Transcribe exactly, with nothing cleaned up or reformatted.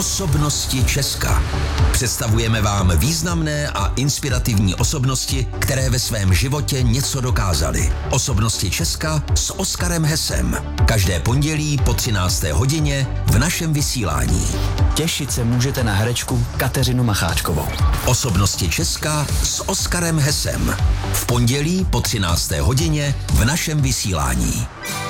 Osobnosti Česka. Představujeme vám významné a inspirativní osobnosti, které ve svém životě něco dokázaly. Osobnosti Česka s Oskarem Hesem. Každé pondělí po třinácté hodině v našem vysílání. Těšit se můžete na herečku Kateřinu Macháčkovou. Osobnosti Česka s Oskarem Hesem. V pondělí po třinácté hodině v našem vysílání.